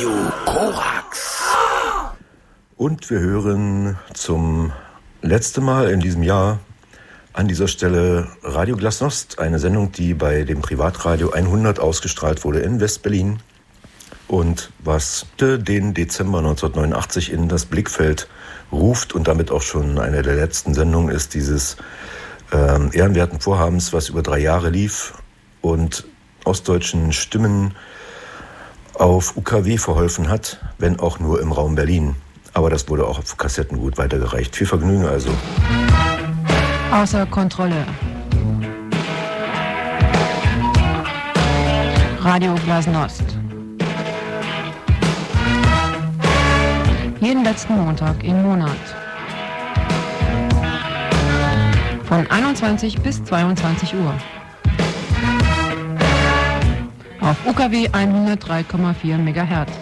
Radio Korax. Und wir hören zum letzten Mal in diesem Jahr an dieser Stelle Radio Glasnost, eine Sendung, die bei dem Privatradio 100 ausgestrahlt wurde in West-Berlin und was den Dezember 1989 in das Blickfeld ruft und damit auch schon eine der letzten Sendungen ist dieses ehrenwerten Vorhabens, was über 3 Jahre lief und ostdeutschen Stimmen auf UKW verholfen hat, wenn auch nur im Raum Berlin. Aber das wurde auch auf Kassetten gut weitergereicht. Viel Vergnügen also. Außer Kontrolle. Radio Glasnost. Jeden letzten Montag im Monat. Von 21 bis 22 Uhr. Auf UKW 103,4 MHz.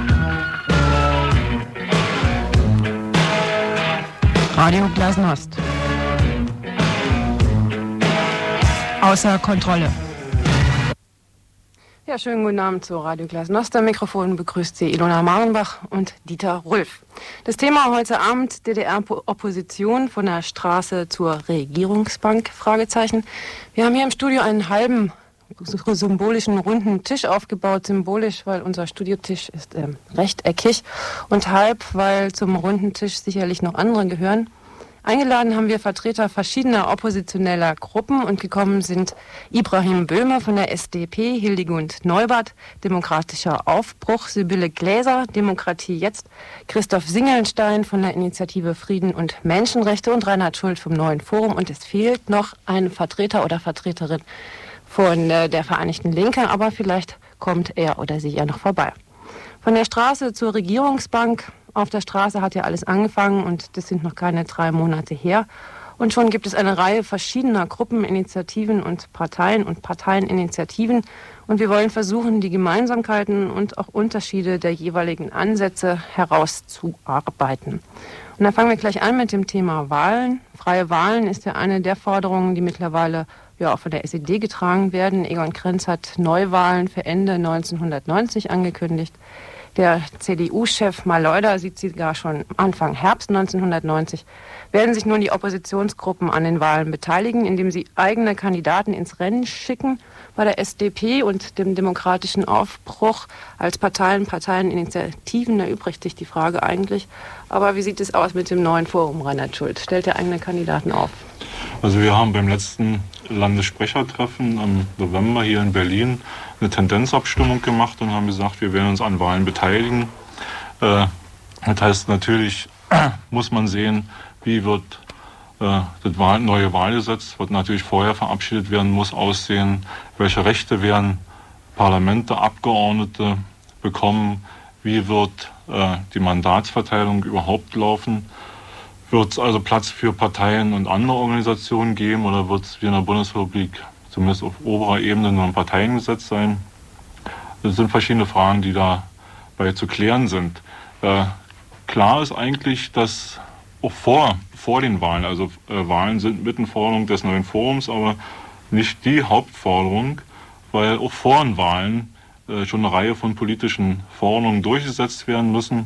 Radio Glasnost. Außer Kontrolle. Ja, schönen guten Abend zu Radio Glasnost. Am Mikrofon begrüßt Sie Ilona Marenbach und Dieter Rulf. Das Thema heute Abend: DDR-Opposition von der Straße zur Regierungsbank? Fragezeichen. Wir haben hier im Studio einen halben symbolischen runden Tisch aufgebaut. Symbolisch, weil unser Studiotisch ist rechteckig, und halb, weil zum runden Tisch sicherlich noch andere gehören. Eingeladen haben wir Vertreter verschiedener oppositioneller Gruppen, und gekommen sind Ibrahim Böhme von der SDP, Hildegund Neubert, Demokratischer Aufbruch, Sibylle Gläser, Demokratie jetzt, Christoph Singelnstein von der Initiative Frieden und Menschenrechte und Reinhard Schult vom Neuen Forum. Und es fehlt noch ein Vertreter oder Vertreterin von der Vereinigten Linke, aber vielleicht kommt er oder sie ja noch vorbei. Von der Straße zur Regierungsbank. Auf der Straße hat ja alles angefangen, und das sind noch keine 3 Monate her. Und schon gibt es eine Reihe verschiedener Gruppen, Initiativen und Parteieninitiativen. Und wir wollen versuchen, die Gemeinsamkeiten und auch Unterschiede der jeweiligen Ansätze herauszuarbeiten. Und dann fangen wir gleich an mit dem Thema Wahlen. Freie Wahlen ist ja eine der Forderungen, die mittlerweile auch von der SED getragen werden. Egon Krenz hat Neuwahlen für Ende 1990 angekündigt. Der CDU-Chef Maleuda sieht sie gar schon Anfang Herbst 1990. Werden sich nun die Oppositionsgruppen an den Wahlen beteiligen, indem sie eigene Kandidaten ins Rennen schicken? Bei der SDP und dem Demokratischen Aufbruch als Parteieninitiativen erübrigt sich die Frage eigentlich. Aber wie sieht es aus mit dem Neuen Forum, Reinhard Schult? Stellt er eigene Kandidaten auf? Also wir haben beim letzten Landessprechertreffen im November hier in Berlin eine Tendenzabstimmung gemacht und haben gesagt, wir werden uns an Wahlen beteiligen. Das heißt, natürlich muss man sehen, wie wird das neue Wahlgesetz, wird natürlich vorher verabschiedet werden, muss aussehen, welche Rechte werden Parlamente, Abgeordnete bekommen, wie wird die Mandatsverteilung überhaupt laufen. Wird es also Platz für Parteien und andere Organisationen geben, oder wird es wie in der Bundesrepublik zumindest auf oberer Ebene nur ein Parteiengesetz sein? Das sind verschiedene Fragen, die dabei zu klären sind. Klar ist eigentlich, dass auch vor den Wahlen, also Wahlen sind Mittenforderung des Neuen Forums, aber nicht die Hauptforderung, weil auch vor den Wahlen schon eine Reihe von politischen Forderungen durchgesetzt werden müssen,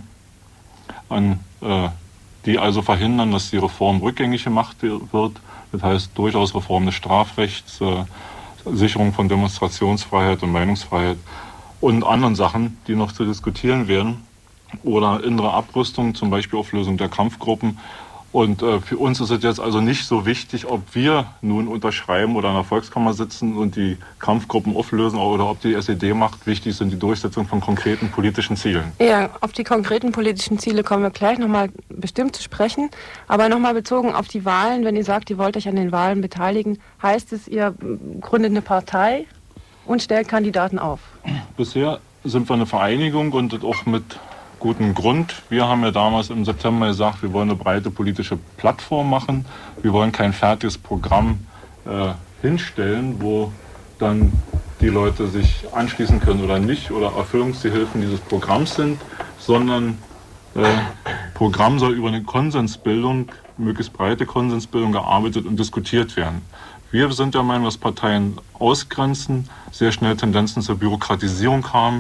die also verhindern, dass die Reform rückgängig gemacht wird. Das heißt durchaus Reform des Strafrechts, Sicherung von Demonstrationsfreiheit und Meinungsfreiheit und anderen Sachen, die noch zu diskutieren werden. Oder innere Abrüstung, zum Beispiel Auflösung der Kampfgruppen. Und für uns ist es jetzt also nicht so wichtig, ob wir nun unterschreiben oder in der Volkskammer sitzen und die Kampfgruppen auflösen oder ob die SED macht. Wichtig sind die Durchsetzung von konkreten politischen Zielen. Ja, auf die konkreten politischen Ziele kommen wir gleich nochmal bestimmt zu sprechen. Aber nochmal bezogen auf die Wahlen, wenn ihr sagt, ihr wollt euch an den Wahlen beteiligen, heißt es, ihr gründet eine Partei und stellt Kandidaten auf? Bisher sind wir eine Vereinigung und das auch mit guten Grund. Wir haben ja damals im September gesagt, wir wollen eine breite politische Plattform machen. Wir wollen kein fertiges Programm hinstellen, wo dann die Leute sich anschließen können oder nicht oder Erfüllungsgehilfen dieses Programms sind, sondern Programm soll über eine Konsensbildung, möglichst breite Konsensbildung gearbeitet und diskutiert werden. Wir sind der Meinung, dass Parteien ausgrenzen, sehr schnell Tendenzen zur Bürokratisierung haben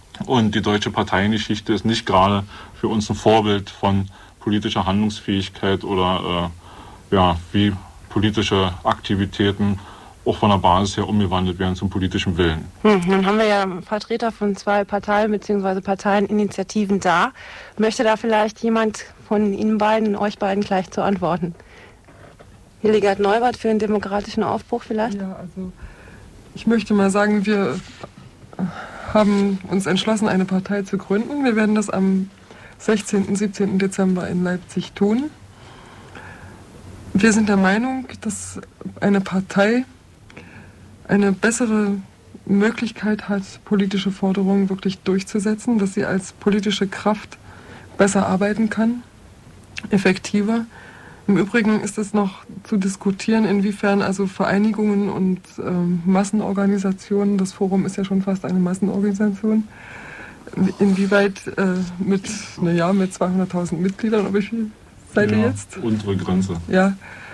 Und die deutsche Parteiengeschichte ist nicht gerade für uns ein Vorbild von politischer Handlungsfähigkeit oder wie politische Aktivitäten auch von der Basis her umgewandelt werden zum politischen Willen. Nun haben wir ja Vertreter von 2 Parteien bzw. Parteieninitiativen da. Möchte da vielleicht jemand von Ihnen beiden, euch beiden gleich zu antworten? Hildegard Neubert für den demokratischen Aufbruch vielleicht? Ja, also ich möchte mal sagen, wir haben uns entschlossen, eine Partei zu gründen. Wir werden das am 16. und 17. Dezember in Leipzig tun. Wir sind der Meinung, dass eine Partei eine bessere Möglichkeit hat, politische Forderungen wirklich durchzusetzen, dass sie als politische Kraft besser arbeiten kann, effektiver. Im Übrigen ist es noch zu diskutieren, inwiefern also Vereinigungen und Massenorganisationen, das Forum ist ja schon fast eine Massenorganisation, inwieweit mit 200.000 Mitgliedern, oder wie viel seid ihr jetzt? Untere Grenze. Ja,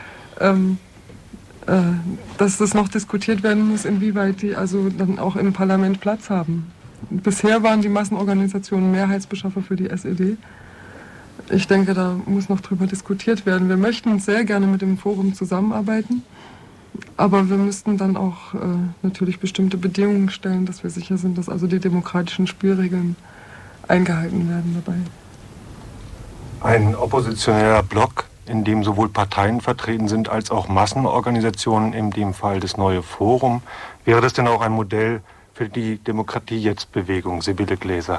dass das noch diskutiert werden muss, inwieweit die also dann auch im Parlament Platz haben. Bisher waren die Massenorganisationen Mehrheitsbeschaffer für die SED. Ich denke, da muss noch drüber diskutiert werden. Wir möchten sehr gerne mit dem Forum zusammenarbeiten, aber wir müssten dann auch natürlich bestimmte Bedingungen stellen, dass wir sicher sind, dass also die demokratischen Spielregeln eingehalten werden dabei. Ein oppositioneller Block, in dem sowohl Parteien vertreten sind als auch Massenorganisationen, in dem Fall das neue Forum. Wäre das denn auch ein Modell für die Demokratie-Jetzt-Bewegung, Sibylle Gläser?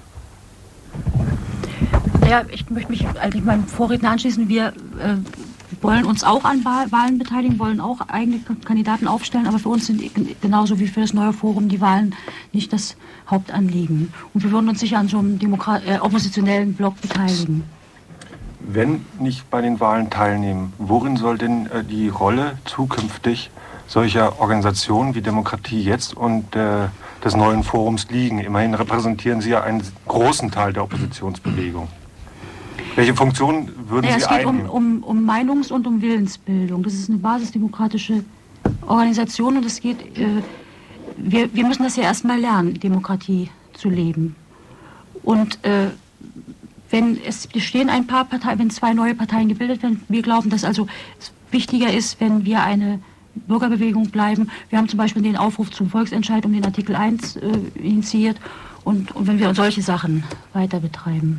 Ja, ich möchte mich eigentlich meinem Vorredner anschließen. Wir wollen uns auch an Wahlen beteiligen, wollen auch eigene Kandidaten aufstellen, aber für uns sind genauso wie für das neue Forum die Wahlen nicht das Hauptanliegen. Und wir würden uns sicher an so einem oppositionellen Block beteiligen. Wenn nicht bei den Wahlen teilnehmen, worin soll denn die Rolle zukünftig solcher Organisationen wie Demokratie Jetzt und des neuen Forums liegen? Immerhin repräsentieren Sie ja einen großen Teil der Oppositionsbewegung. Welche Funktion würden Sie einnehmen? Es geht um Meinungs- und um Willensbildung. Das ist eine basisdemokratische Organisation und es geht, wir müssen das ja erstmal lernen, Demokratie zu leben. Und wenn es bestehen ein paar Parteien, wenn 2 neue Parteien gebildet werden, wir glauben, dass also es wichtiger ist, wenn wir eine Bürgerbewegung bleiben. Wir haben zum Beispiel den Aufruf zum Volksentscheid um den Artikel 1 initiiert und wenn wir solche Sachen weiter betreiben.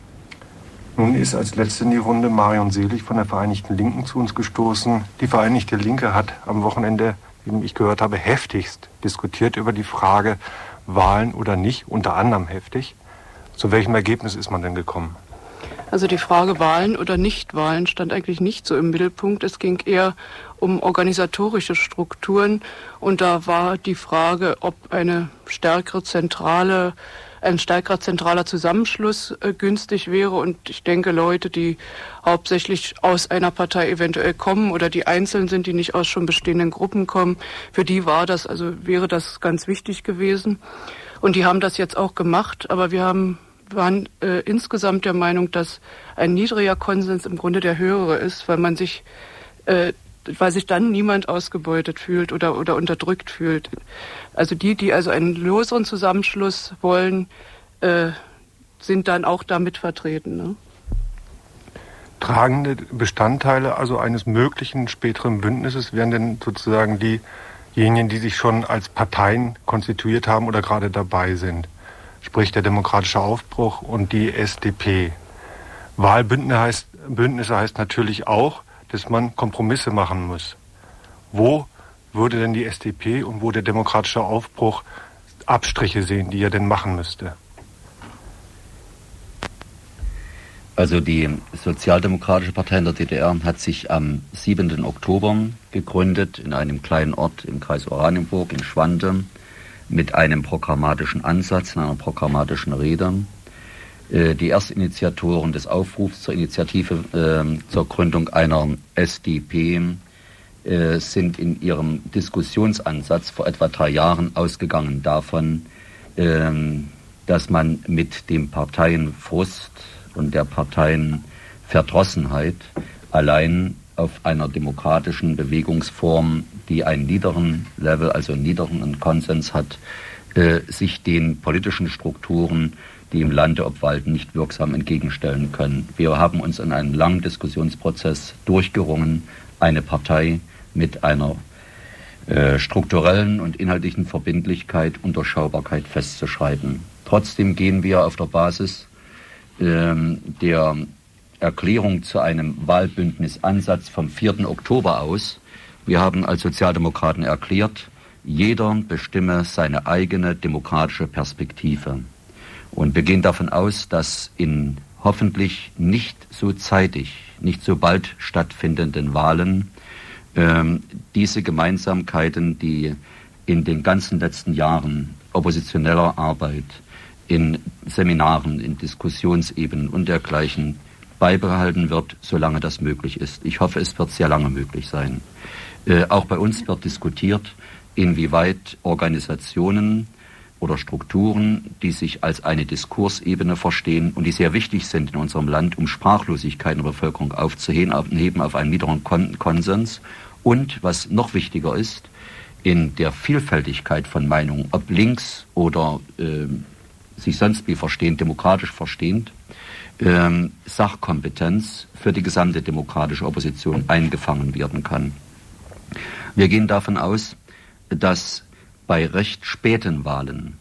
Nun ist als letzte in die Runde Marion Selig von der Vereinigten Linken zu uns gestoßen. Die Vereinigte Linke hat am Wochenende, wie ich gehört habe, heftigst diskutiert über die Frage, Wahlen oder nicht, unter anderem heftig. Zu welchem Ergebnis ist man denn gekommen? Also die Frage Wahlen oder Nichtwahlen stand eigentlich nicht so im Mittelpunkt. Es ging eher um organisatorische Strukturen und da war die Frage, ob ein stärkerer zentraler Zusammenschluss günstig wäre. Und ich denke, Leute, die hauptsächlich aus einer Partei eventuell kommen oder die einzeln sind, die nicht aus schon bestehenden Gruppen kommen, für die wäre das ganz wichtig gewesen. Und die haben das jetzt auch gemacht, aber wir waren insgesamt der Meinung, dass ein niedriger Konsens im Grunde der höhere ist, weil sich dann niemand ausgebeutet fühlt oder unterdrückt fühlt. Also die also einen loseren Zusammenschluss wollen, sind dann auch damit vertreten. Ne? Tragende Bestandteile also eines möglichen späteren Bündnisses wären denn sozusagen diejenigen, die sich schon als Parteien konstituiert haben oder gerade dabei sind. Sprich der demokratische Aufbruch und die SDP. Wahlbündnisse heißt natürlich auch, dass man Kompromisse machen muss. Wo würde denn die SDP und wo der demokratische Aufbruch Abstriche sehen, die er denn machen müsste? Also die Sozialdemokratische Partei in der DDR hat sich am 7. Oktober gegründet in einem kleinen Ort im Kreis Oranienburg in Schwante mit einem programmatischen Ansatz, einer programmatischen Rede. Die Erstinitiatoren des Aufrufs zur Initiative zur Gründung einer SDP sind in ihrem Diskussionsansatz vor etwa 3 Jahren ausgegangen davon, dass man mit dem Parteienfrust und der Parteienverdrossenheit allein auf einer demokratischen Bewegungsform, die einen niederen Level, also einen niederen Konsens hat, sich den politischen Strukturen, die im Lande obwalten, nicht wirksam entgegenstellen können. Wir haben uns in einem langen Diskussionsprozess durchgerungen, eine Partei mit einer strukturellen und inhaltlichen Verbindlichkeit und Durchschaubarkeit festzuschreiben. Trotzdem gehen wir auf der Basis der Erklärung zu einem Wahlbündnisansatz vom 4. Oktober aus. Wir haben als Sozialdemokraten erklärt, jeder bestimme seine eigene demokratische Perspektive. Und wir gehen davon aus, dass in hoffentlich nicht so zeitig, nicht so bald stattfindenden Wahlen diese Gemeinsamkeiten, die in den ganzen letzten Jahren oppositioneller Arbeit, in Seminaren, in Diskussionsebenen und dergleichen beibehalten wird, solange das möglich ist. Ich hoffe, es wird sehr lange möglich sein. Auch bei uns wird diskutiert, inwieweit Organisationen oder Strukturen, die sich als eine Diskursebene verstehen und die sehr wichtig sind in unserem Land, um Sprachlosigkeit in der Bevölkerung aufzuheben auf einen niederen Konsens und, was noch wichtiger ist, in der Vielfältigkeit von Meinungen, ob links oder sich sonst wie verstehend, demokratisch verstehend, Sachkompetenz für die gesamte demokratische Opposition eingefangen werden kann. Wir gehen davon aus, dass bei recht späten Wahlen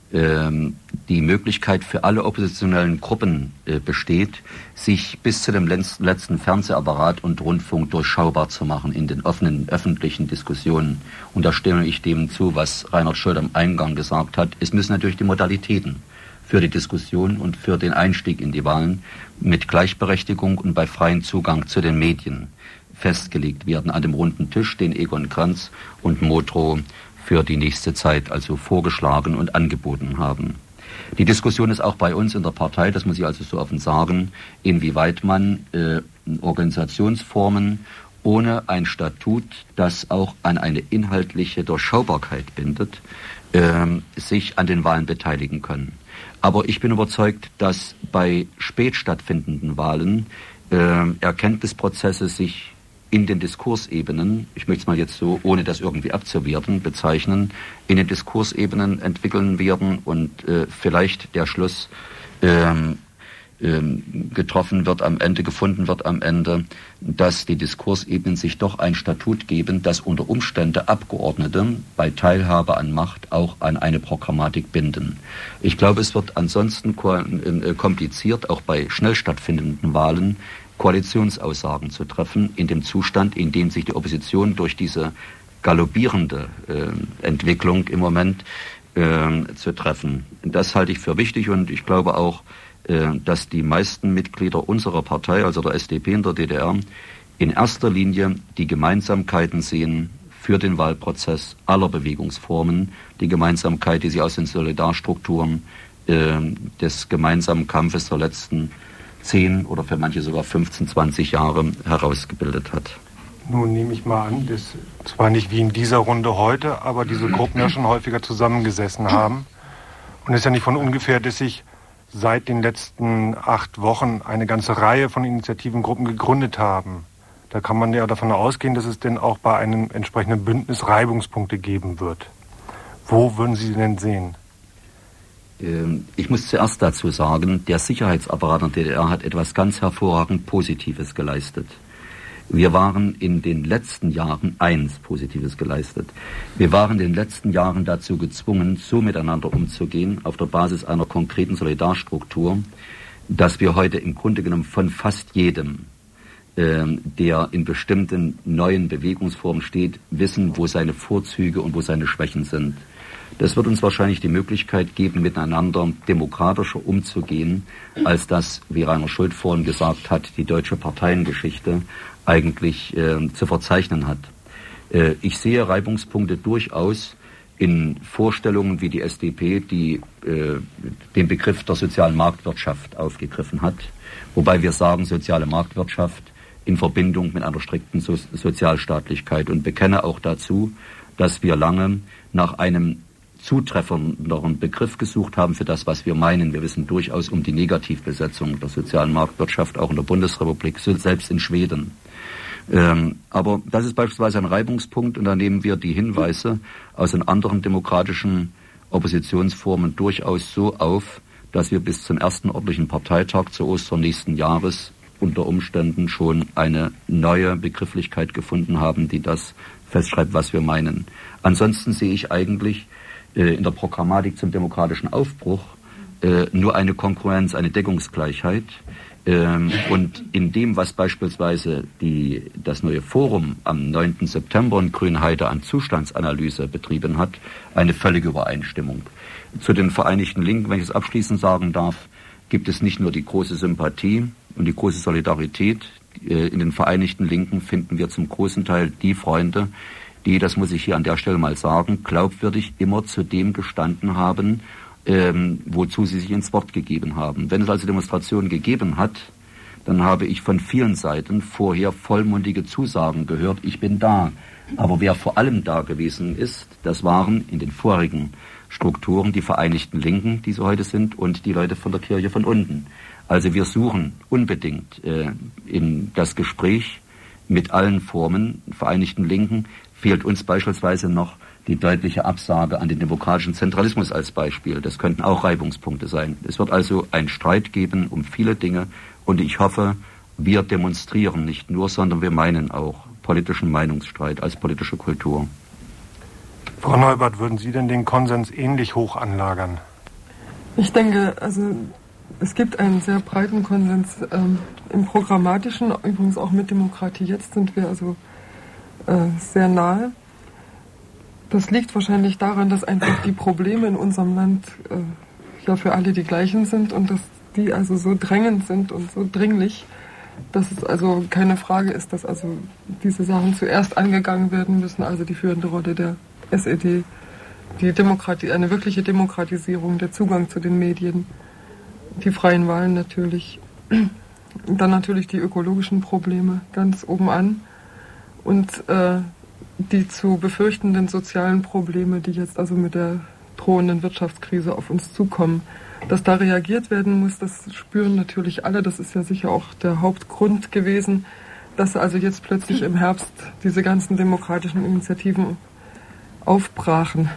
die Möglichkeit für alle oppositionellen Gruppen besteht, sich bis zu dem letzten Fernsehapparat und Rundfunk durchschaubar zu machen in den offenen öffentlichen Diskussionen. Und da stimme ich dem zu, was Reinhard Scholz am Eingang gesagt hat. Es müssen natürlich die Modalitäten für die Diskussion und für den Einstieg in die Wahlen mit Gleichberechtigung und bei freiem Zugang zu den Medien festgelegt werden an dem runden Tisch, den Egon Krenz und Modrow für die nächste Zeit also vorgeschlagen und angeboten haben. Die Diskussion ist auch bei uns in der Partei, das muss ich also so offen sagen, inwieweit man Organisationsformen ohne ein Statut, das auch an eine inhaltliche Durchschaubarkeit bindet, sich an den Wahlen beteiligen können. Aber ich bin überzeugt, dass bei spät stattfindenden Wahlen Erkenntnisprozesse sich in den Diskursebenen, ich möchte es mal jetzt so, ohne das irgendwie abzuwerten, bezeichnen, in den Diskursebenen entwickeln werden und vielleicht der Schluss gefunden wird am Ende, dass die Diskursebenen sich doch ein Statut geben, das unter Umständen Abgeordnete bei Teilhabe an Macht auch an eine Programmatik binden. Ich glaube, es wird ansonsten kompliziert, auch bei schnell stattfindenden Wahlen, Koalitionsaussagen zu treffen, in dem Zustand, in dem sich die Opposition durch diese galoppierende Entwicklung im Moment zu treffen. Das halte ich für wichtig und ich glaube auch, dass die meisten Mitglieder unserer Partei, also der SDP in der DDR, in erster Linie die Gemeinsamkeiten sehen für den Wahlprozess aller Bewegungsformen, die Gemeinsamkeit, die sie aus den Solidarstrukturen des gemeinsamen Kampfes der letzten 10 oder für manche sogar 15, 20 Jahre herausgebildet hat. Nun nehme ich mal an, dass zwar nicht wie in dieser Runde heute, aber diese Gruppen ja schon häufiger zusammengesessen haben. Und es ist ja nicht von ungefähr, dass sich seit den letzten 8 Wochen eine ganze Reihe von Initiativengruppen gegründet haben. Da kann man ja davon ausgehen, dass es denn auch bei einem entsprechenden Bündnis Reibungspunkte geben wird. Wo würden Sie denn sehen? Ich muss zuerst dazu sagen, der Sicherheitsapparat der DDR hat etwas ganz hervorragend Positives geleistet. Wir waren in den letzten Jahren Positives geleistet. Wir waren in den letzten Jahren dazu gezwungen, so miteinander umzugehen, auf der Basis einer konkreten Solidarstruktur, dass wir heute im Grunde genommen von fast jedem, der in bestimmten neuen Bewegungsformen steht, wissen, wo seine Vorzüge und wo seine Schwächen sind. Das wird uns wahrscheinlich die Möglichkeit geben, miteinander demokratischer umzugehen, als das, wie Rainer Schult vorhin gesagt hat, die deutsche Parteiengeschichte eigentlich zu verzeichnen hat. Ich sehe Reibungspunkte durchaus in Vorstellungen wie die SDP, die den Begriff der sozialen Marktwirtschaft aufgegriffen hat, wobei wir sagen, soziale Marktwirtschaft in Verbindung mit einer strikten Sozialstaatlichkeit und bekenne auch dazu, dass wir lange nach einem zutreffenderen Begriff gesucht haben für das, was wir meinen. Wir wissen durchaus um die Negativbesetzung der sozialen Marktwirtschaft, auch in der Bundesrepublik, selbst in Schweden. Aber das ist beispielsweise ein Reibungspunkt und da nehmen wir die Hinweise aus den anderen demokratischen Oppositionsformen durchaus so auf, dass wir bis zum ersten ordentlichen Parteitag zu Ostern nächsten Jahres unter Umständen schon eine neue Begrifflichkeit gefunden haben, die das festschreibt, was wir meinen. Ansonsten sehe ich eigentlich in der Programmatik zum demokratischen Aufbruch nur eine Konkurrenz, eine Deckungsgleichheit. Und in dem, was beispielsweise das neue Forum am 9. September in Grünheide an Zustandsanalyse betrieben hat, eine völlige Übereinstimmung. Zu den Vereinigten Linken, wenn ich es abschließend sagen darf, gibt es nicht nur die große Sympathie und die große Solidarität. In den Vereinigten Linken finden wir zum großen Teil die Freunde, die, das muss ich hier an der Stelle mal sagen, glaubwürdig immer zu dem gestanden haben, wozu sie sich ins Wort gegeben haben. Wenn es also Demonstrationen gegeben hat, dann habe ich von vielen Seiten vorher vollmundige Zusagen gehört, ich bin da. Aber wer vor allem da gewesen ist, das waren in den vorigen Strukturen die Vereinigten Linken, die so heute sind, und die Leute von der Kirche von unten. Also wir suchen unbedingt in das Gespräch mit allen Formen, Vereinigten Linken, fehlt uns beispielsweise noch die deutliche Absage an den demokratischen Zentralismus als Beispiel. Das könnten auch Reibungspunkte sein. Es wird also einen Streit geben um viele Dinge und ich hoffe, wir demonstrieren nicht nur, sondern wir meinen auch politischen Meinungsstreit als politische Kultur. Frau Neubert, würden Sie denn den Konsens ähnlich hoch anlagern? Ich denke, also es gibt einen sehr breiten Konsens im Programmatischen, übrigens auch mit Demokratie. Jetzt sind wir also sehr nahe. Das liegt wahrscheinlich daran, dass einfach die Probleme in unserem Land ja für alle die gleichen sind und dass die also so drängend sind und so dringlich, dass es also keine Frage ist, dass also diese Sachen zuerst angegangen werden müssen, also die führende Rolle der SED, die Demokratie, eine wirkliche Demokratisierung, der Zugang zu den Medien, die freien Wahlen natürlich, dann natürlich die ökologischen Probleme ganz oben an und die zu befürchtenden sozialen Probleme, die jetzt also mit der drohenden Wirtschaftskrise auf uns zukommen. Dass da reagiert werden muss, das spüren natürlich alle. Das ist ja sicher auch der Hauptgrund gewesen, dass also jetzt plötzlich im Herbst diese ganzen demokratischen Initiativen aufbrachen.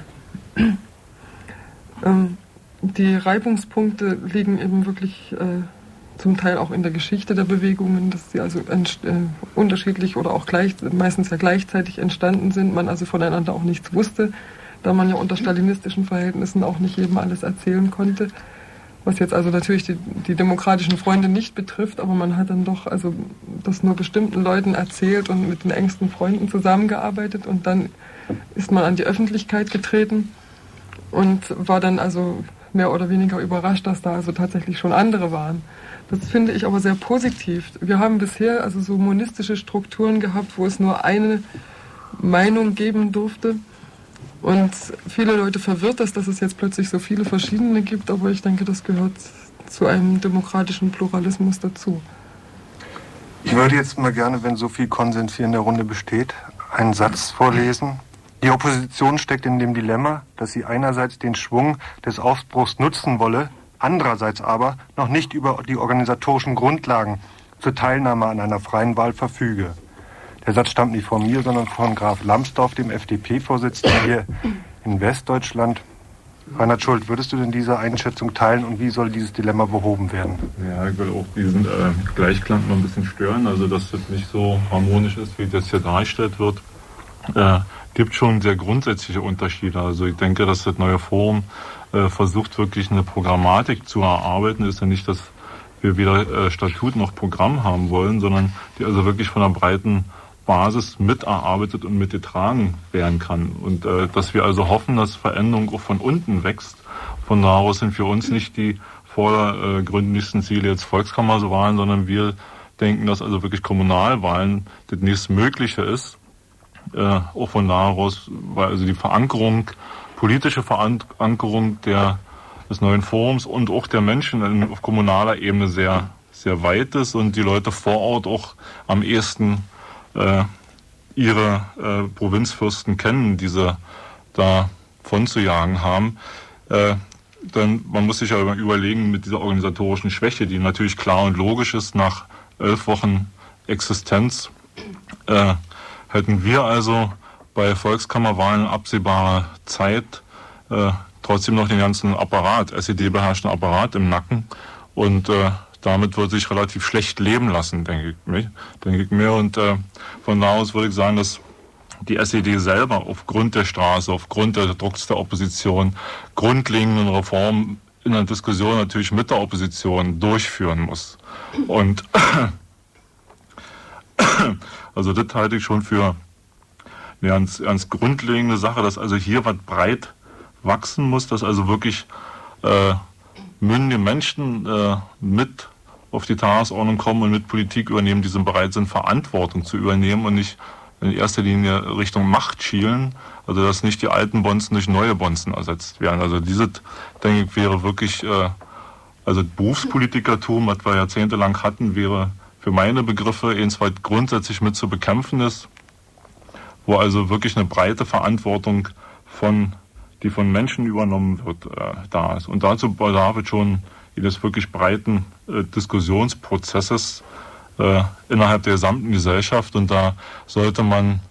Die Reibungspunkte liegen eben wirklich zum Teil auch in der Geschichte der Bewegungen, dass sie also unterschiedlich oder auch meistens ja gleichzeitig entstanden sind, man also voneinander auch nichts wusste, da man ja unter stalinistischen Verhältnissen auch nicht jedem alles erzählen konnte, was jetzt also natürlich die demokratischen Freunde nicht betrifft, aber man hat dann doch also das nur bestimmten Leuten erzählt und mit den engsten Freunden zusammengearbeitet und dann ist man an die Öffentlichkeit getreten und war dann also mehr oder weniger überrascht, dass da also tatsächlich schon andere waren. Das finde ich aber sehr positiv. Wir haben bisher also so monistische Strukturen gehabt, wo es nur eine Meinung geben durfte. Und viele Leute verwirrt das, dass es jetzt plötzlich so viele verschiedene gibt, aber ich denke, das gehört zu einem demokratischen Pluralismus dazu. Ich würde jetzt mal gerne, wenn so viel Konsens hier in der Runde besteht, einen Satz vorlesen. Die Opposition steckt in dem Dilemma, dass sie einerseits den Schwung des Aufbruchs nutzen wolle, andererseits aber noch nicht über die organisatorischen Grundlagen zur Teilnahme an einer freien Wahl verfüge. Der Satz stammt nicht von mir, sondern von Graf Lambsdorff, dem FDP-Vorsitzenden hier in Westdeutschland. Reinhard Schult, würdest du denn diese Einschätzung teilen und wie soll dieses Dilemma behoben werden? Ja, ich will auch diesen Gleichklang noch ein bisschen stören, also dass das nicht so harmonisch ist, wie das hier dargestellt wird. Gibt schon sehr grundsätzliche Unterschiede. Also ich denke, dass das neue Forum versucht wirklich eine Programmatik zu erarbeiten. Ist ja nicht, dass wir weder Statut noch Programm haben wollen, sondern die also wirklich von einer breiten Basis miterarbeitet und mitgetragen werden kann. Und dass wir also hoffen, dass Veränderung auch von unten wächst. Von daraus sind für uns nicht die vordergründigsten Ziele jetzt Volkskammerwahlen, sondern wir denken, dass also wirklich Kommunalwahlen das nächstmögliche ist. Auch von daraus, weil also die Verankerung, politische Verankerung des neuen Forums und auch der Menschen auf kommunaler Ebene sehr, sehr weit ist und die Leute vor Ort auch am ehesten ihre Provinzfürsten kennen, die sie da von zu jagen haben. Dann, man muss sich ja überlegen mit dieser organisatorischen Schwäche, die natürlich klar und logisch ist nach 11 Wochen Existenz, hätten wir also bei Volkskammerwahlen in absehbarer Zeit trotzdem noch den ganzen Apparat, SED-beherrschten Apparat im Nacken und damit wird sich relativ schlecht leben lassen, denke ich mir. Und von da aus würde ich sagen, dass die SED selber aufgrund der Straße, aufgrund des Drucks der Opposition grundlegenden Reformen in der Diskussion natürlich mit der Opposition durchführen muss. Und also das halte ich schon für eine ganz grundlegende Sache, dass also hier was breit wachsen muss, dass also wirklich mündige Menschen mit auf die Tagesordnung kommen und mit Politik übernehmen, die bereit sind, Verantwortung zu übernehmen und nicht in erster Linie Richtung Macht schielen, also dass nicht die alten Bonzen durch neue Bonzen ersetzt werden. Also dieses, denke ich, wäre wirklich, also Berufspolitikertum, was wir jahrzehntelang hatten, wäre für meine Begriffe was grundsätzlich mit zu bekämpfen ist, wo also wirklich eine breite Verantwortung die von Menschen übernommen wird, da ist. Und dazu bedarf es schon eines wirklich breiten Diskussionsprozesses innerhalb der gesamten Gesellschaft. Und da sollte man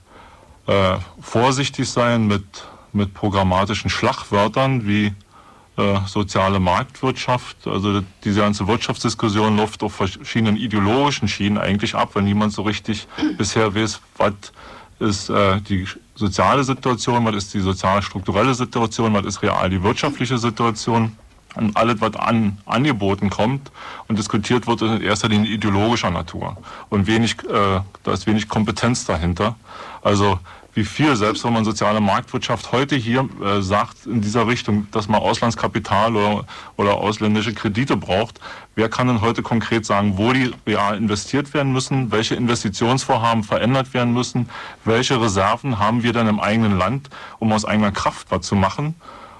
vorsichtig sein mit programmatischen Schlagwörtern wie soziale Marktwirtschaft. Also diese ganze Wirtschaftsdiskussion läuft auf verschiedenen ideologischen Schienen eigentlich ab, weil niemand so richtig bisher weiß, was ist die soziale Situation, was ist die sozial-strukturelle Situation, was ist real die wirtschaftliche Situation. Und alles, was angeboten kommt und diskutiert wird, ist in erster Linie ideologischer Natur. Und da ist wenig Kompetenz dahinter. Also wie viel, selbst wenn man soziale Marktwirtschaft heute hier sagt, in dieser Richtung, dass man Auslandskapital oder ausländische Kredite braucht, wer kann denn heute konkret sagen, wo die real investiert werden müssen, welche Investitionsvorhaben verändert werden müssen, welche Reserven haben wir denn im eigenen Land, um aus eigener Kraft was zu machen,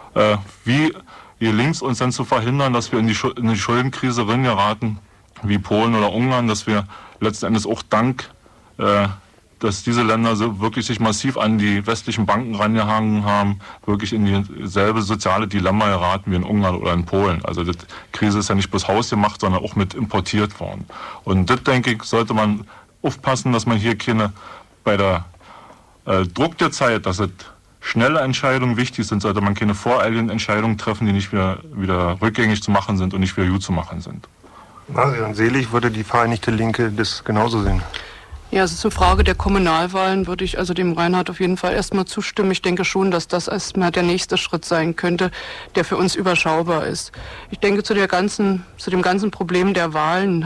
wie gelingt es uns dann zu verhindern, dass wir in die Schuldenkrise geraten, wie Polen oder Ungarn, dass wir letzten Endes auch dank, dass diese Länder so wirklich sich massiv an die westlichen Banken rangehangen haben, wirklich in dieselbe soziale Dilemma geraten wie in Ungarn oder in Polen. Also die Krise ist ja nicht bloß hausgemacht, sondern auch mit importiert worden. Und das, denke ich, sollte man aufpassen, dass man hier bei der Druck der Zeit, dass es schnelle Entscheidungen wichtig sind, sollte man keine voreiligen Entscheidungen treffen, die nicht wieder rückgängig zu machen sind und nicht wieder gut zu machen sind. Marian Selig, würde die Vereinigte Linke das genauso sehen? Ja, also zur Frage der Kommunalwahlen würde ich also dem Reinhard auf jeden Fall erstmal zustimmen. Ich denke schon, dass das erstmal der nächste Schritt sein könnte, der für uns überschaubar ist. Ich denke, zu dem ganzen Problem der Wahlen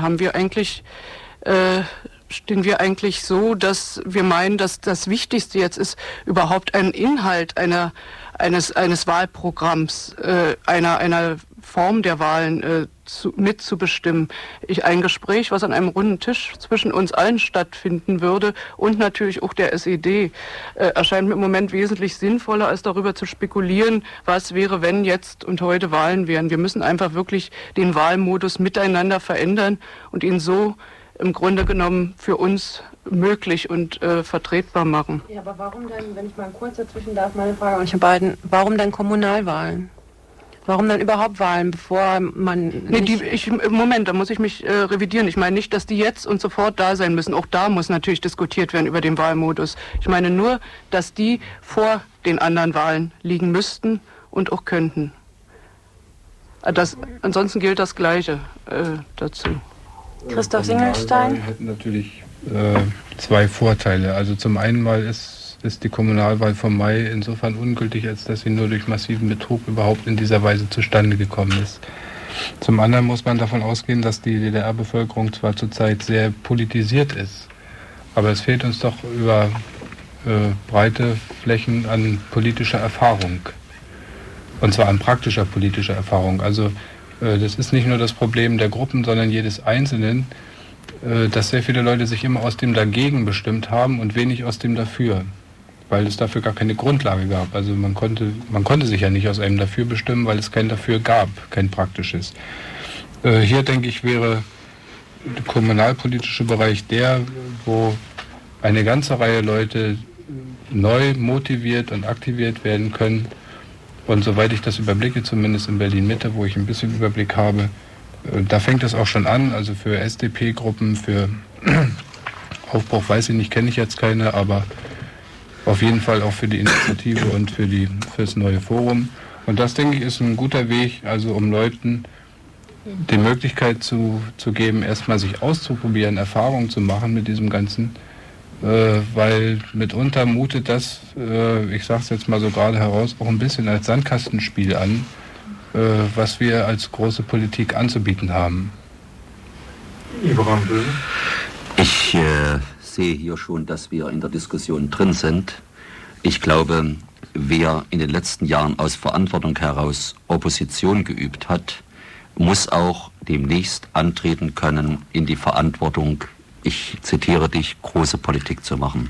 stehen wir eigentlich so, dass wir meinen, dass das Wichtigste jetzt ist, überhaupt einen Inhalt eines Wahlprogramms, einer Form der Wahlen mitzubestimmen. Ein Gespräch, was an einem runden Tisch zwischen uns allen stattfinden würde und natürlich auch der SED, erscheint mir im Moment wesentlich sinnvoller, als darüber zu spekulieren, was wäre, wenn jetzt und heute Wahlen wären. Wir müssen einfach wirklich den Wahlmodus miteinander verändern und ihn so im Grunde genommen für uns möglich und vertretbar machen. Ja, aber warum denn, wenn ich mal kurz dazwischen darf, meine Frage an euch beiden, warum denn Kommunalwahlen? Warum dann überhaupt Wahlen, bevor man... Moment, da muss ich mich revidieren. Ich meine nicht, dass die jetzt und sofort da sein müssen. Auch da muss natürlich diskutiert werden über den Wahlmodus. Ich meine nur, dass die vor den anderen Wahlen liegen müssten und auch könnten. Ansonsten gilt das Gleiche dazu. Christoph Singelstein? Wir hätten natürlich zwei Vorteile. Also zum einen mal ist die Kommunalwahl vom Mai insofern ungültig, als dass sie nur durch massiven Betrug überhaupt in dieser Weise zustande gekommen ist. Zum anderen muss man davon ausgehen, dass die DDR-Bevölkerung zwar zurzeit sehr politisiert ist, aber es fehlt uns doch über breite Flächen an politischer Erfahrung. Und zwar an praktischer politischer Erfahrung. Also das ist nicht nur das Problem der Gruppen, sondern jedes Einzelnen, dass sehr viele Leute sich immer aus dem Dagegen bestimmt haben und wenig aus dem Dafür, weil es dafür gar keine Grundlage gab. Also man konnte sich ja nicht aus einem Dafür bestimmen, weil es kein Dafür gab, kein praktisches. Hier, denke ich, wäre der kommunalpolitische Bereich der, wo eine ganze Reihe Leute neu motiviert und aktiviert werden können. Und soweit ich das überblicke, zumindest in Berlin-Mitte, wo ich ein bisschen Überblick habe, da fängt es auch schon an. Also für SDP-Gruppen, für Aufbruch weiß ich nicht, kenne ich jetzt keine, aber auf jeden Fall auch für die Initiative und für das neue Forum. Und das, denke ich, ist ein guter Weg, also um Leuten die Möglichkeit zu geben, erstmal sich auszuprobieren, Erfahrungen zu machen mit diesem Ganzen, weil mitunter mutet das, ich sage es jetzt mal so gerade heraus, auch ein bisschen als Sandkastenspiel an, was wir als große Politik anzubieten haben. Ich sehe hier schon, dass wir in der Diskussion drin sind. Ich glaube, wer in den letzten Jahren aus Verantwortung heraus Opposition geübt hat, muss auch demnächst antreten können, in die Verantwortung, ich zitiere dich, große Politik zu machen.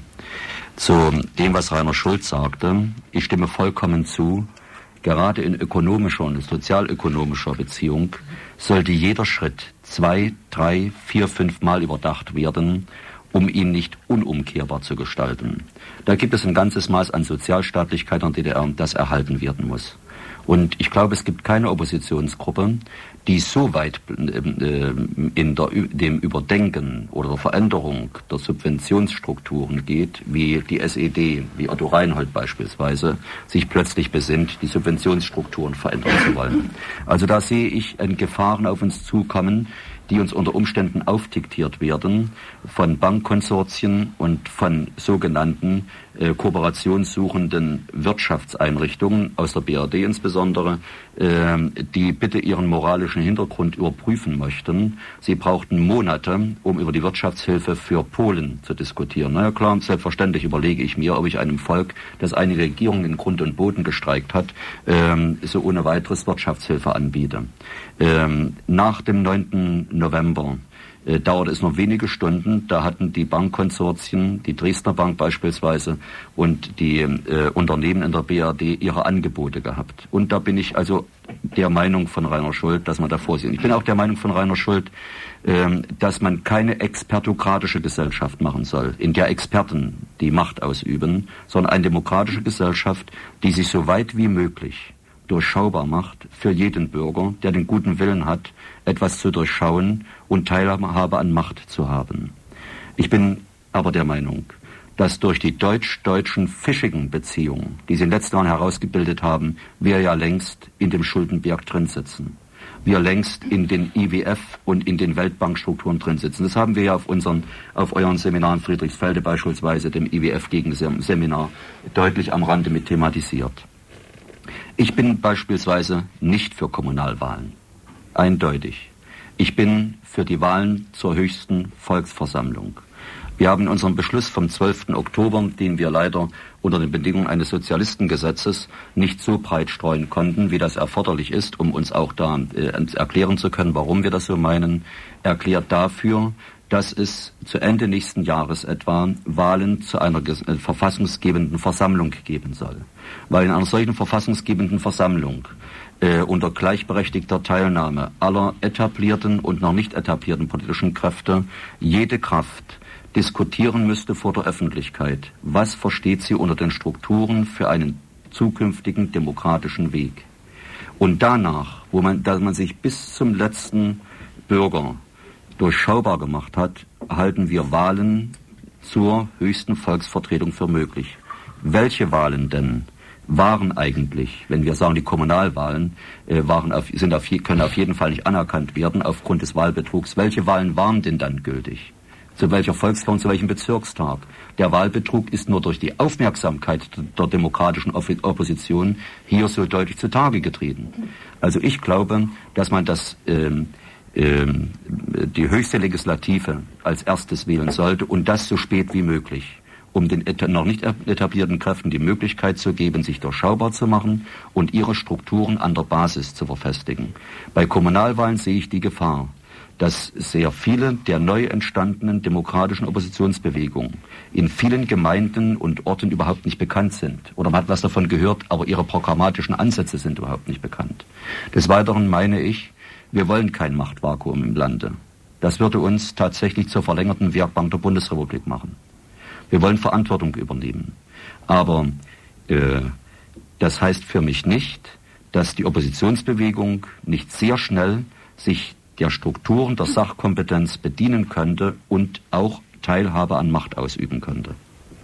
Zu dem, was Rainer Schulz sagte, ich stimme vollkommen zu, gerade in ökonomischer und sozialökonomischer Beziehung sollte jeder Schritt 2, 3, 4, 5 Mal überdacht werden, um ihn nicht unumkehrbar zu gestalten. Da gibt es ein ganzes Maß an Sozialstaatlichkeit in der DDR, das erhalten werden muss. Und ich glaube, es gibt keine Oppositionsgruppe, die so weit in dem Überdenken oder der Veränderung der Subventionsstrukturen geht, wie die SED, wie Otto Reinhold beispielsweise, sich plötzlich besinnt, die Subventionsstrukturen verändern zu wollen. Also da sehe ich Gefahren auf uns zukommen, die uns unter Umständen aufdiktiert werden von Bankkonsortien und von sogenannten kooperationssuchenden Wirtschaftseinrichtungen aus der BRD insbesondere, die bitte ihren moralischen Hintergrund überprüfen möchten. Sie brauchten Monate, um über die Wirtschaftshilfe für Polen zu diskutieren. Na ja, klar, selbstverständlich überlege ich mir, ob ich einem Volk, das eine Regierung in Grund und Boden gestreikt hat, so ohne weiteres Wirtschaftshilfe anbiete. Nach dem 9. November dauerte es noch wenige Stunden, da hatten die Bankkonsortien, die Dresdner Bank beispielsweise und die Unternehmen in der BRD ihre Angebote gehabt. Und da bin ich also der Meinung von Rainer Schult, dass man da vorsehen. Ich bin auch der Meinung von Rainer Schult, dass man keine expertokratische Gesellschaft machen soll, in der Experten die Macht ausüben, sondern eine demokratische Gesellschaft, die sich so weit wie möglich durchschaubar macht für jeden Bürger, der den guten Willen hat, etwas zu durchschauen und Teilhabe an Macht zu haben. Ich bin aber der Meinung, dass durch die deutsch-deutschen fischigen Beziehungen, die sie in den letzten Jahren herausgebildet haben, wir ja längst in dem Schuldenberg drin sitzen. Wir längst in den IWF und in den Weltbankstrukturen drin sitzen. Das haben wir ja auf euren Seminaren Friedrichsfelde beispielsweise, dem IWF-Gegenseminar, deutlich am Rande mit thematisiert. Ich bin beispielsweise nicht für Kommunalwahlen. Eindeutig. Ich bin für die Wahlen zur höchsten Volksversammlung. Wir haben unseren Beschluss vom 12. Oktober, den wir leider unter den Bedingungen eines Sozialistengesetzes nicht so breit streuen konnten, wie das erforderlich ist, um uns auch da erklären zu können, warum wir das so meinen, erklärt dafür, dass es zu Ende nächsten Jahres etwa Wahlen zu einer verfassungsgebenden Versammlung geben soll. Weil in einer solchen verfassungsgebenden Versammlung unter gleichberechtigter Teilnahme aller etablierten und noch nicht etablierten politischen Kräfte jede Kraft diskutieren müsste vor der Öffentlichkeit, was versteht sie unter den Strukturen für einen zukünftigen demokratischen Weg. Und danach, dass man sich bis zum letzten Bürger durchschaubar gemacht hat, halten wir Wahlen zur höchsten Volksvertretung für möglich. Welche Wahlen denn waren eigentlich, wenn wir sagen, die Kommunalwahlen können auf jeden Fall nicht anerkannt werden aufgrund des Wahlbetrugs. Welche Wahlen waren denn dann gültig? Zu welcher Volksversammlung, zu welchem Bezirkstag? Der Wahlbetrug ist nur durch die Aufmerksamkeit der demokratischen Opposition hier so deutlich zutage getreten. Also ich glaube, dass man die höchste Legislative als erstes wählen sollte und das so spät wie möglich, um den noch nicht etablierten Kräften die Möglichkeit zu geben, sich durchschaubar zu machen und ihre Strukturen an der Basis zu verfestigen. Bei Kommunalwahlen sehe ich die Gefahr, dass sehr viele der neu entstandenen demokratischen Oppositionsbewegungen in vielen Gemeinden und Orten überhaupt nicht bekannt sind. Oder man hat was davon gehört, aber ihre programmatischen Ansätze sind überhaupt nicht bekannt. Des Weiteren meine ich, wir wollen kein Machtvakuum im Lande. Das würde uns tatsächlich zur verlängerten Werkbank der Bundesrepublik machen. Wir wollen Verantwortung übernehmen. Aber das heißt für mich nicht, dass die Oppositionsbewegung nicht sehr schnell sich der Strukturen der Sachkompetenz bedienen könnte und auch Teilhabe an Macht ausüben könnte.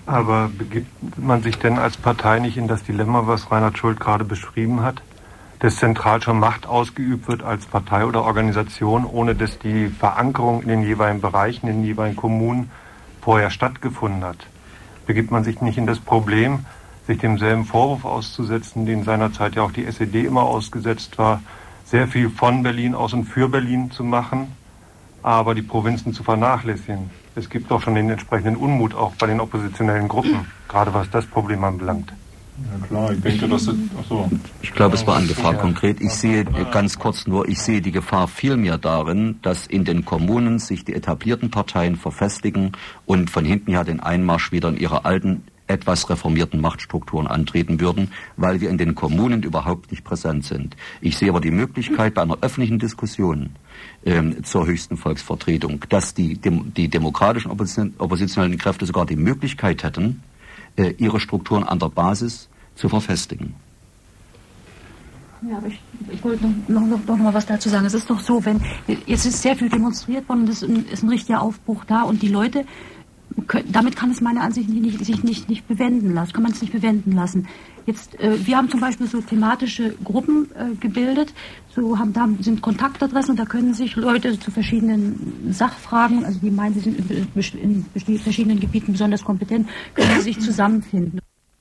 Aber begibt man sich denn als Partei nicht in das Dilemma, was Reinhard Schult gerade beschrieben hat, dass zentral schon Macht ausgeübt wird als Partei oder Organisation, ohne dass die Verankerung in den jeweiligen Bereichen, in den jeweiligen Kommunen vorher stattgefunden hat? Begibt man sich nicht in das Problem, sich demselben Vorwurf auszusetzen, den seinerzeit ja auch die SED immer ausgesetzt war, sehr viel von Berlin aus und für Berlin zu machen, aber die Provinzen zu vernachlässigen? Es gibt doch schon den entsprechenden Unmut auch bei den oppositionellen Gruppen, gerade was das Problem anbelangt. Ja klar, ich denke, dass es... Achso. Ich glaube, es war eine Gefahr konkret. Ich sehe ganz kurz nur, ich sehe die Gefahr vielmehr darin, dass in den Kommunen sich die etablierten Parteien verfestigen und von hinten her den Einmarsch wieder in ihre alten, etwas reformierten Machtstrukturen antreten würden, weil wir in den Kommunen überhaupt nicht präsent sind. Ich sehe aber die Möglichkeit bei einer öffentlichen Diskussion zur höchsten Volksvertretung, dass die demokratischen oppositionellen Kräfte sogar die Möglichkeit hätten, ihre Strukturen an der Basis zu verfestigen. Ja, aber ich wollte noch mal was dazu sagen. Es ist doch so, wenn jetzt ist sehr viel demonstriert worden, es ist ein richtiger Aufbruch da und die Leute, damit kann es meiner Ansicht nach sich nicht bewenden lassen, kann man es nicht bewenden lassen. Jetzt, wir haben zum Beispiel so thematische Gruppen gebildet, da sind Kontaktadressen und da können sich Leute zu verschiedenen Sachfragen, also die meinen, sie sind in verschiedenen Gebieten besonders kompetent, können sich zusammenfinden.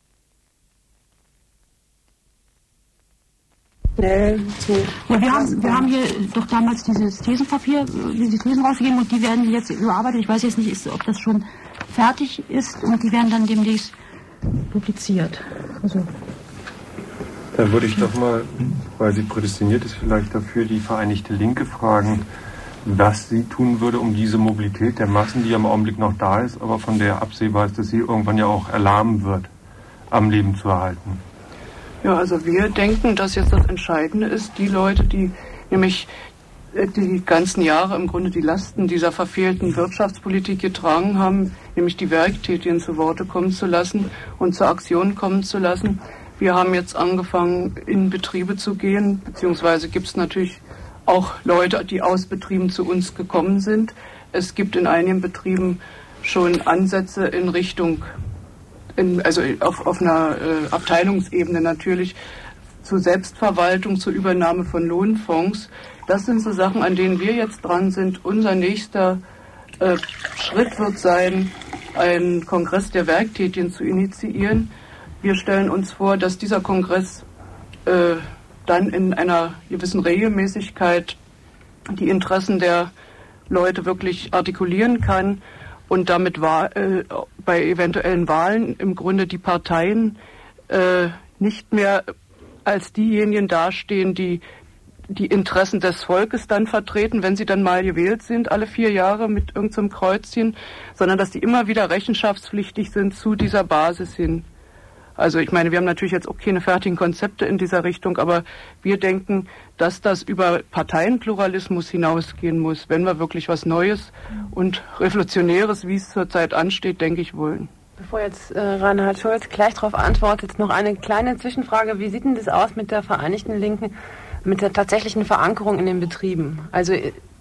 Ja, wir haben hier doch damals dieses Thesenpapier, diese Thesen rausgegeben und die werden jetzt überarbeitet. Ich weiß jetzt nicht, ob das schon fertig ist und die werden dann demnächst publiziert. Also. Dann würde ich doch mal, weil sie prädestiniert ist, vielleicht dafür die Vereinigte Linke fragen, was sie tun würde, um diese Mobilität der Massen, die ja im Augenblick noch da ist, aber von der absehbar ist, dass sie irgendwann ja auch erlahmen wird, am Leben zu erhalten. Ja, also wir denken, dass jetzt das Entscheidende ist, die Leute, die nämlich die ganzen Jahre im Grunde die Lasten dieser verfehlten Wirtschaftspolitik getragen haben, nämlich die Werktätigen zu Worte kommen zu lassen und zur Aktion kommen zu lassen. Wir haben jetzt angefangen, in Betriebe zu gehen, beziehungsweise gibt es natürlich auch Leute, die aus Betrieben zu uns gekommen sind. Es gibt in einigen Betrieben schon Ansätze in Richtung, also auf einer Abteilungsebene natürlich, zur Selbstverwaltung, zur Übernahme von Lohnfonds. Das sind so Sachen, an denen wir jetzt dran sind. Unser nächster Schritt wird sein, einen Kongress der Werktätigen zu initiieren. Wir stellen uns vor, dass dieser Kongress dann in einer gewissen Regelmäßigkeit die Interessen der Leute wirklich artikulieren kann und damit bei eventuellen Wahlen im Grunde die Parteien nicht mehr als diejenigen dastehen, die die Interessen des Volkes dann vertreten, wenn sie dann mal gewählt sind, alle 4 Jahre mit irgendeinem Kreuzchen, sondern dass die immer wieder rechenschaftspflichtig sind zu dieser Basis hin. Also ich meine, wir haben natürlich jetzt auch keine fertigen Konzepte in dieser Richtung, aber wir denken, dass das über Parteienpluralismus hinausgehen muss, wenn wir wirklich was Neues und Revolutionäres, wie es zurzeit ansteht, denke ich, wollen. Bevor jetzt Reinhard Schult gleich darauf antwortet, noch eine kleine Zwischenfrage. Wie sieht denn das aus mit der Vereinigten Linken, mit der tatsächlichen Verankerung in den Betrieben? Also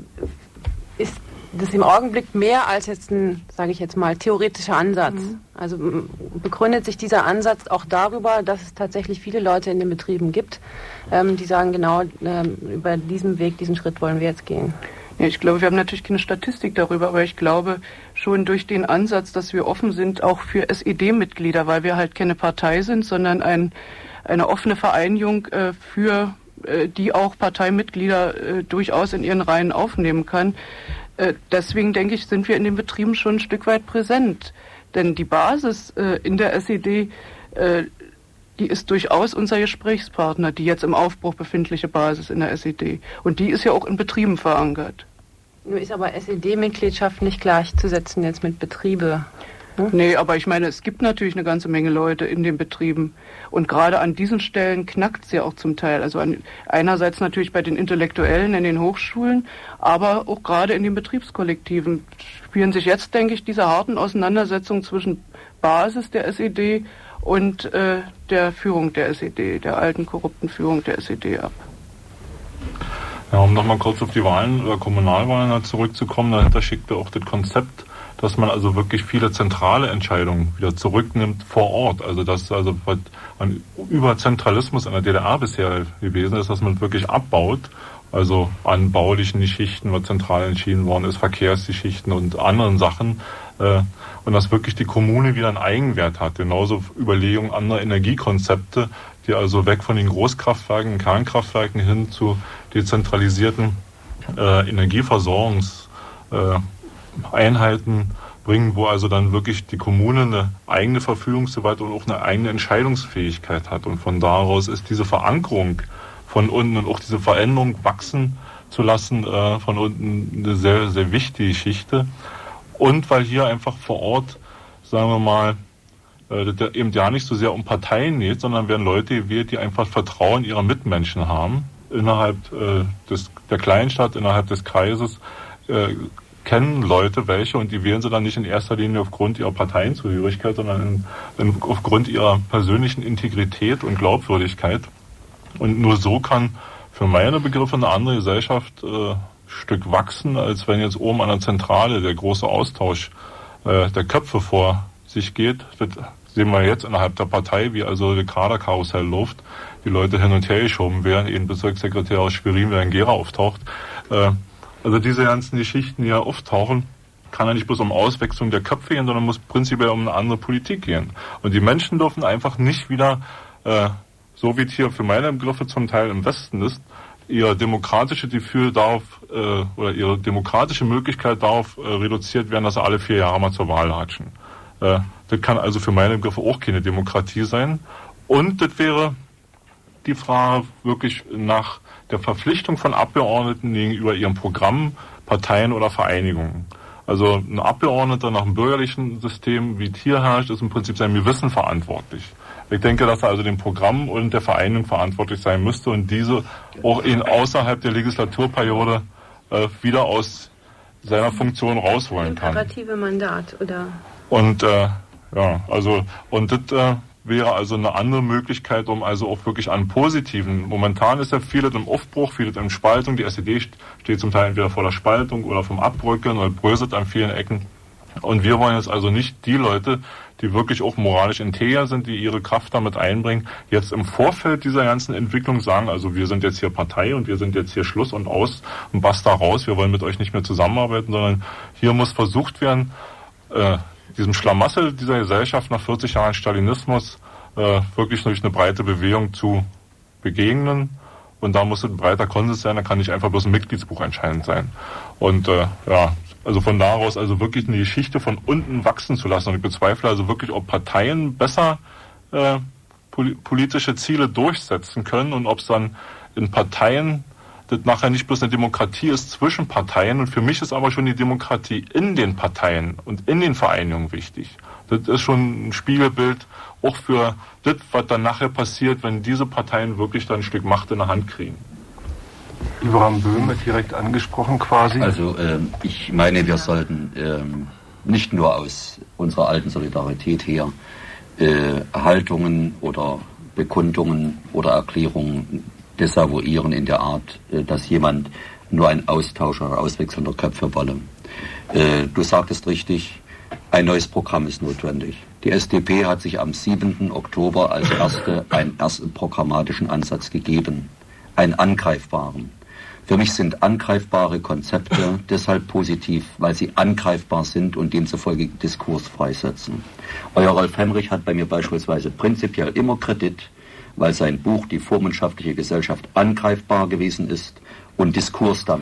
ist das im Augenblick mehr als jetzt ein, sage ich jetzt mal, theoretischer Ansatz? Also begründet sich dieser Ansatz auch darüber, dass es tatsächlich viele Leute in den Betrieben gibt, die sagen, genau, über diesen Weg, diesen Schritt wollen wir jetzt gehen? Ja, ich glaube, wir haben natürlich keine Statistik darüber, aber ich glaube schon durch den Ansatz, dass wir offen sind, auch für SED-Mitglieder, weil wir halt keine Partei sind, sondern eine offene Vereinigung, für die auch Parteimitglieder durchaus in ihren Reihen aufnehmen kann. Deswegen denke ich, sind wir in den Betrieben schon ein Stück weit präsent. Denn die Basis in der SED, die ist durchaus unser Gesprächspartner, die jetzt im Aufbruch befindliche Basis in der SED. Und die ist ja auch in Betrieben verankert. Nur ist aber SED-Mitgliedschaft nicht gleichzusetzen jetzt mit Betriebe. Ne? Nee, aber ich meine, es gibt natürlich eine ganze Menge Leute in den Betrieben. Und gerade an diesen Stellen knackt es ja auch zum Teil. Also einerseits natürlich bei den Intellektuellen in den Hochschulen, aber auch gerade in den Betriebskollektiven spielen sich jetzt, denke ich, diese harten Auseinandersetzungen zwischen Basis der SED und der Führung der SED, der alten korrupten Führung der SED ab. Ja, um nochmal kurz auf die Wahlen oder Kommunalwahlen zurückzukommen, dahinter schickte auch das Konzept, dass man also wirklich viele zentrale Entscheidungen wieder zurücknimmt vor Ort. Also dass also was an Überzentralismus in der DDR bisher gewesen ist, dass man wirklich abbaut, also an baulichen Schichten, was zentral entschieden worden ist, Verkehrsgeschichten und anderen Sachen, und dass wirklich die Kommune wieder einen Eigenwert hat. Genauso Überlegungen anderer Energiekonzepte, die also weg von den Großkraftwerken, Kernkraftwerken hin zu dezentralisierten Energieversorgungseinheiten bringen, wo also dann wirklich die Kommune eine eigene Verfügungsgewalt und auch eine eigene Entscheidungsfähigkeit hat. Und von daraus ist diese Verankerung von unten und auch diese Veränderung wachsen zu lassen von unten eine sehr, sehr wichtige Geschichte. Und weil hier einfach vor Ort, sagen wir mal, eben ja nicht so sehr um Parteien geht, sondern werden Leute gewählt, die einfach Vertrauen ihrer Mitmenschen haben. Innerhalb der Kleinstadt, innerhalb des Kreises kennen Leute welche und die wählen sie dann nicht in erster Linie aufgrund ihrer Parteienzugehörigkeit, sondern aufgrund ihrer persönlichen Integrität und Glaubwürdigkeit. Und nur so kann für meine Begriffe eine andere Gesellschaft Stück wachsen, als wenn jetzt oben an der Zentrale der große Austausch der Köpfe vor sich geht. Das sehen wir jetzt innerhalb der Partei, wie also der Kaderkarussell läuft, die Leute hin und her geschoben werden, eben Bezirkssekretär aus Schwerin, wer in Gera auftaucht. Also diese ganzen Geschichten, die ja auftauchen, kann ja nicht bloß um Auswechslung der Köpfe gehen, sondern muss prinzipiell um eine andere Politik gehen. Und die Menschen dürfen einfach nicht wieder, so wie es hier für meine Begriffe zum Teil im Westen ist, ihre demokratische Gefühl darauf oder ihre demokratische Möglichkeit darauf reduziert werden, dass sie alle 4 Jahre mal zur Wahl latschen. Das kann also für meine Begriffe auch keine Demokratie sein. Und das wäre die Frage wirklich nach der Verpflichtung von Abgeordneten gegenüber ihrem Programm, Parteien oder Vereinigungen. Also ein Abgeordneter nach dem bürgerlichen System, wie es hier herrscht, ist im Prinzip seinem Gewissen verantwortlich. Ich denke, dass er also dem Programm und der Vereinigung verantwortlich sein müsste und diese auch außerhalb der Legislaturperiode wieder aus seiner Funktion rausholen kann. Imperative Mandat, oder? Und und das wäre also eine andere Möglichkeit, um also auch wirklich an positiven, momentan ist ja vieles im Aufbruch, vieles in Spaltung, die SED steht zum Teil entweder vor der Spaltung oder vom Abrücken oder bröselt an vielen Ecken. Und wir wollen jetzt also nicht die Leute, die wirklich auch moralisch integer sind, die ihre Kraft damit einbringen, jetzt im Vorfeld dieser ganzen Entwicklung sagen, also wir sind jetzt hier Partei und wir sind jetzt hier Schluss und aus und basta raus, wir wollen mit euch nicht mehr zusammenarbeiten, sondern hier muss versucht werden, diesem Schlamassel dieser Gesellschaft nach 40 Jahren Stalinismus wirklich durch eine breite Bewegung zu begegnen. Und da muss ein breiter Konsens sein, da kann nicht einfach bloß ein Mitgliedsbuch entscheidend sein. Und also von daraus also wirklich eine Geschichte von unten wachsen zu lassen. Und ich bezweifle also wirklich, ob Parteien besser politische Ziele durchsetzen können und ob es dann in Parteien das nachher nicht bloß eine Demokratie ist zwischen Parteien. Und für mich ist aber schon die Demokratie in den Parteien und in den Vereinigungen wichtig. Das ist schon ein Spiegelbild auch für das, was dann nachher passiert, wenn diese Parteien wirklich dann ein Stück Macht in der Hand kriegen. Ibrahim Böhm direkt angesprochen quasi. Also ich meine, wir sollten nicht nur aus unserer alten Solidarität her Haltungen oder Bekundungen oder Erklärungen desavouieren in der Art, dass jemand nur ein Austausch oder Auswechseln der Köpfe wolle. Du sagtest richtig, ein neues Programm ist notwendig. Die SDP hat sich am 7. Oktober als einen ersten programmatischen Ansatz gegeben, einen angreifbaren. Für mich sind angreifbare Konzepte deshalb positiv, weil sie angreifbar sind und demzufolge Diskurs freisetzen. Euer Rolf Hemrich hat bei mir beispielsweise prinzipiell immer Kredit, weil sein Buch Die vormundschaftliche Gesellschaft angreifbar gewesen ist und Diskurs damit